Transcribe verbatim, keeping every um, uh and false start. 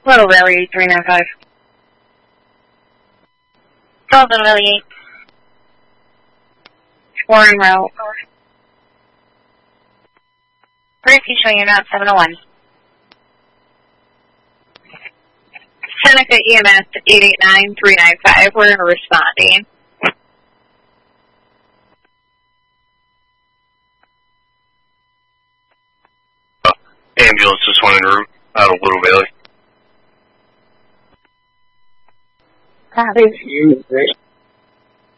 Little Valley three nine five. Golden Valley eight. Exploring route. Briefly showing you route seven oh one. Seneca E M S eight eight nine three nine five. We're responding. Uh, ambulance is one en route out of Little Valley. That is you, Rich.